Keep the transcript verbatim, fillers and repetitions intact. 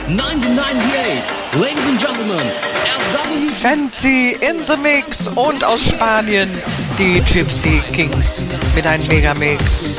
neunzehnhundertneunundneunzig. Ladies and Gentlemen, F W Fancy in the Mix und aus Spanien die Gypsy Kings mit einem Megamix.